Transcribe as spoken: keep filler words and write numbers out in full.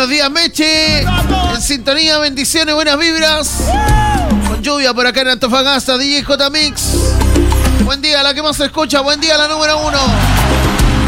Buenos días, Meche. En sintonía, bendiciones, buenas vibras. Con lluvia por acá en Antofagasta, D J J Mix. Buen día, la que más se escucha. Buen día, la número uno.